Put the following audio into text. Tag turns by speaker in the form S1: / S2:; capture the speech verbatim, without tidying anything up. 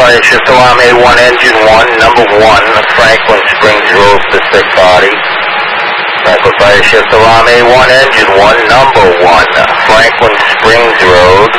S1: Fire shift alarm A one, engine one, number one, Franklin Springs Road, Pacific Body. Franklin Fire shift alarm A one, engine one, number one, Franklin Springs Road,